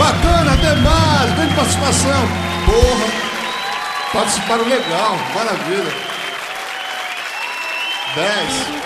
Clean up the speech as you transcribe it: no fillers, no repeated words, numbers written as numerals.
bacana demais, grande participação. Porra, participaram legal, maravilha. 10.